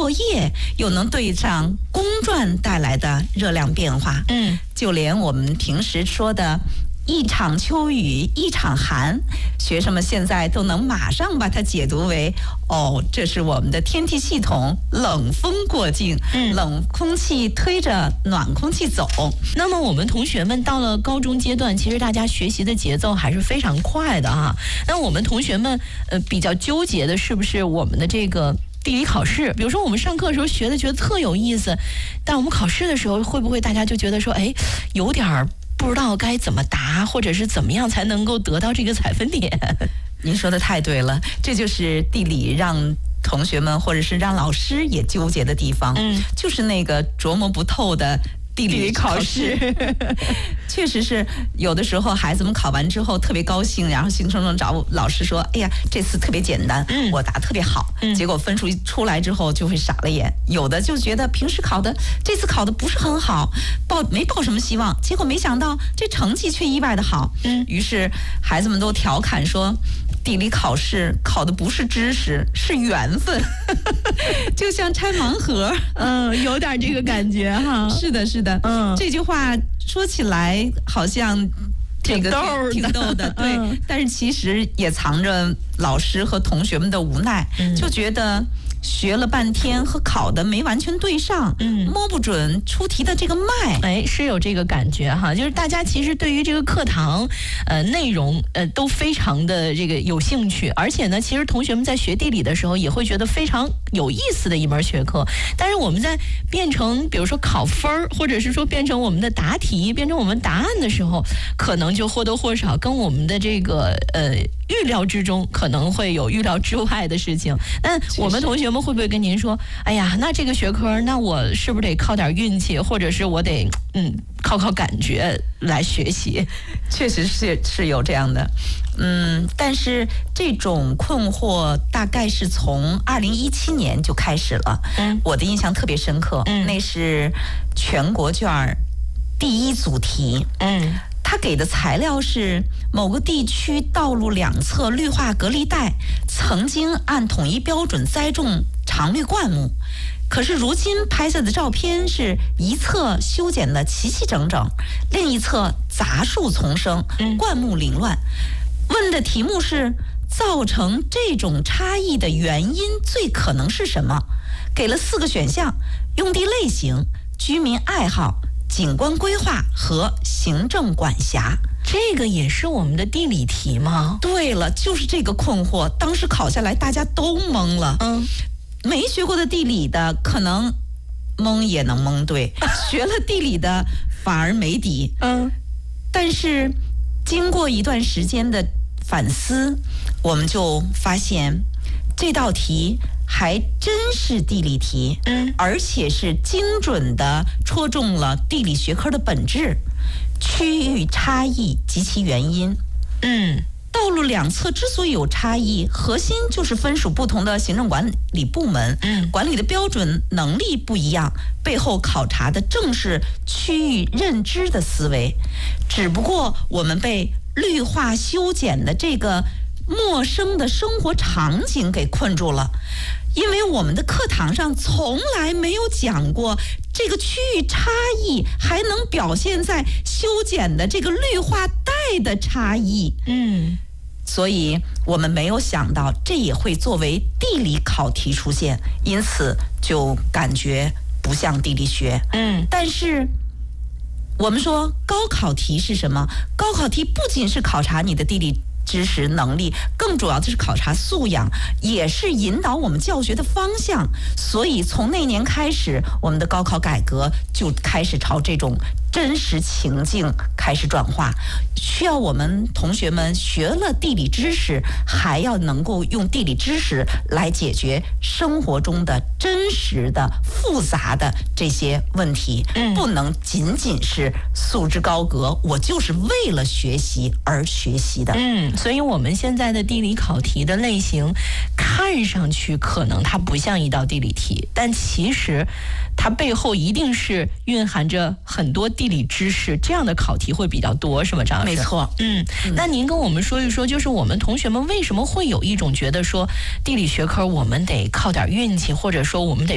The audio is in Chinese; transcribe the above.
落叶，又能对上公转带来的热量变化。就连我们平时说的一场秋雨一场寒，学生们现在都能马上把它解读为这是我们的天气系统冷风过境，冷空气推着暖空气走。 那么我们同学们到了高中阶段，其实大家学习的节奏还是非常快的哈。那我们同学们比较纠结的是不是我们的这个地理考试？比如说我们上课的时候学的觉得特有意思，但我们考试的时候会不会大家就觉得说有点不知道该怎么答，或者是怎么样才能够得到这个采分点？ 您说的太对了，这就是地理让同学们或者是让老师也纠结的地方，就是那个琢磨不透的地理考试。确实是有的时候孩子们考完之后特别高兴，然后兴冲冲找老师说，哎呀，这次特别简单，我答特别好，结果分数一出来之后就会傻了眼。有的就觉得平时考的这次考的不是很好，没抱什么希望，结果没想到这成绩却意外的好。于是孩子们都调侃说，地理考试考的不是知识，是缘分。就像拆盲盒。 有点这个感觉哈。 是的是的。这句话说起来好像这个挺逗的，对，但是其实也藏着老师和同学们的无奈，就觉得学了半天和考的没完全对上，摸不准出题的这个脉。 是有这个感觉哈，就是大家其实对于这个课堂内容都非常的这个有兴趣，而且呢，其实同学们在学地理的时候也会觉得非常有意思的一门学科。但是我们在变成比如说考分，或者是说变成我们的答题，变成我们答案的时候，可能就或多或少跟我们的这个预料之中可能会有预料之外的事情。但我们同学们会不会跟您说，哎呀，那这个学科那我是不是得靠点运气，或者是我得靠感觉来学习？ 确实是有这样的。但是这种困惑大概是从2017年就开始了。我的印象特别深刻，那是全国卷第一组题。他给的材料是某个地区道路两侧绿化隔离带曾经按统一标准栽种常绿灌木，可是如今拍下的照片是一侧修剪得齐齐整整，另一侧杂树丛生，灌木凌乱。问的题目是造成这种差异的原因最可能是什么？给了4个选项：用地类型、居民爱好、景观规划和行政管辖。 这个也是我们的地理题吗？ 对了，就是这个困惑，当时考下来大家都懵了。没学过的地理的可能蒙也能蒙对，学了地理的反而没底。但是经过一段时间的反思，我们就发现这道题还真是地理题，而且是精准地戳中了地理学科的本质，区域差异及其原因。道路两侧之所以有差异，核心就是分属不同的行政管理部门，管理的标准能力不一样，背后考察的正是区域认知的思维。只不过我们被绿化修剪的这个陌生的生活场景给困住了，因为我们的课堂上从来没有讲过这个区域差异还能表现在修剪的这个绿化带的差异。所以我们没有想到这也会作为地理考题出现，因此就感觉不像地理学。但是我们说高考题是什么？高考题不仅是考察你的地理知识能力，更主要的是考察素养，也是引导我们教学的方向。所以从那年开始，我们的高考改革就开始朝这种真实情境开始转化，需要我们同学们学了地理知识，还要能够用地理知识来解决生活中的真实的复杂的这些问题，不能仅仅是束之高阁，我就是为了学习而学习的。 所以我们现在的地理考题的类型看上去可能它不像一道地理题，但其实它背后一定是蕴含着很多地理知识，这样的考题会比较多，是吗，张老师？ 没错。 那您跟我们说一说，就是我们同学们为什么会有一种觉得说地理学科我们得靠点运气，或者说我们得